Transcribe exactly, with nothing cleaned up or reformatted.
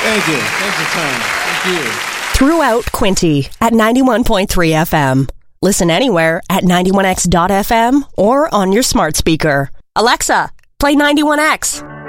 Thank you. Thanks for time. Thank you. Throughout Quinty at ninety-one point three F M. Listen anywhere at ninety-one X dot F M or on your smart speaker. Alexa, play ninety-one X.